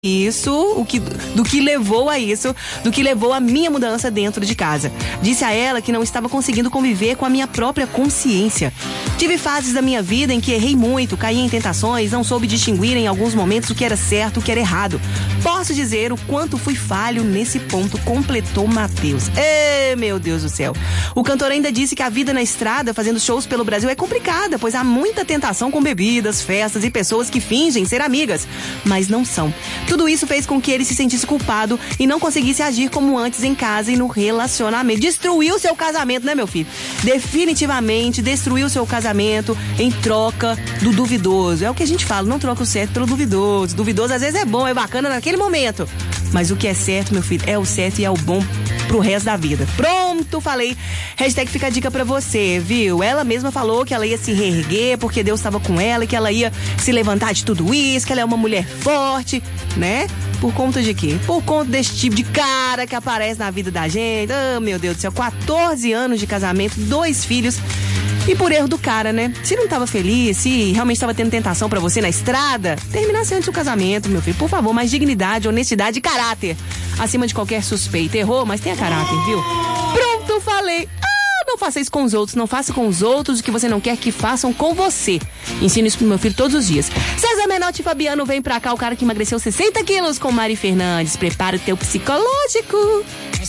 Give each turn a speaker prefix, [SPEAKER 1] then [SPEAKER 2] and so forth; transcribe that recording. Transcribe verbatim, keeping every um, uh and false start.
[SPEAKER 1] Isso, o que, do que levou a isso, do que levou a minha mudança dentro de casa. Disse a ela que não estava conseguindo conviver com a minha própria consciência. Tive fases da minha vida em que errei muito, caí em tentações, não soube distinguir em alguns momentos o que era certo e o que era errado. Posso dizer o quanto fui falho nesse ponto, completou Matheus. Ê, meu Deus do céu. O cantor ainda disse que a vida na estrada, fazendo shows pelo Brasil, é complicada, pois há muita tentação com bebidas, festas e pessoas que fingem ser amigas, mas não são. Tudo isso fez com que ele se sentisse culpado e não conseguisse agir como antes em casa e no relacionamento. Destruiu seu casamento, né, meu filho? Definitivamente destruiu seu casamento em troca do duvidoso. É o que a gente fala, não troca o certo pelo duvidoso. Duvidoso às vezes é bom, é bacana naquele momento. Mas o que é certo, meu filho, é o certo e é o bom pro resto da vida. Pronto, falei. Hashtag fica a dica pra você, viu? Ela mesma falou que ela ia se reerguer porque Deus estava com ela e que ela ia se levantar de tudo isso, que ela é uma mulher forte, né? Por conta de quê? Por conta desse tipo de cara que aparece na vida da gente. Oh, meu Deus do céu, quatorze anos de casamento, dois filhos. E por erro do cara, né? Se não tava feliz, se realmente tava tendo tentação pra você na estrada, terminasse antes o casamento, meu filho. Por favor, mais dignidade, honestidade e caráter. Acima de qualquer suspeita. Errou, mas tenha caráter, viu? Pronto, falei. Ah, não faça isso com os outros. Não faça com os outros o que você não quer que façam com você. Ensino isso pro meu filho todos os dias. César Menotti e Fabiano, vem pra cá. O cara que emagreceu sessenta quilos com Mari Fernandes. Prepara o teu psicológico.